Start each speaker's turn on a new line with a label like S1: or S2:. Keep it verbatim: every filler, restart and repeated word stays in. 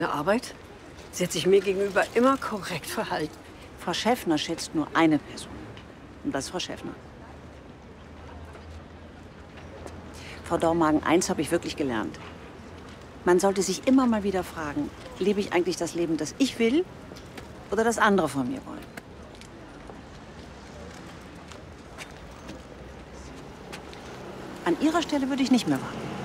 S1: der Arbeit? Sie hat sich mir gegenüber immer korrekt verhalten.
S2: Frau Schäffner schätzt nur eine Person. Und das ist Frau Schäffner. Frau Dormagen, eins habe ich wirklich gelernt. Man sollte sich immer mal wieder fragen, lebe ich eigentlich das Leben, das ich will oder das andere von mir wollen? An Ihrer Stelle würde ich nicht mehr warten.